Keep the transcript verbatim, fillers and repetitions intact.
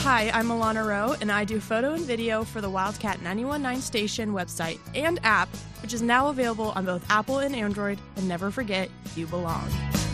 Hi, I'm Alana Rowe, and I do photo and video for the Wildcat ninety-one point nine station website and app, which is now available on both Apple and Android. And never forget, you belong.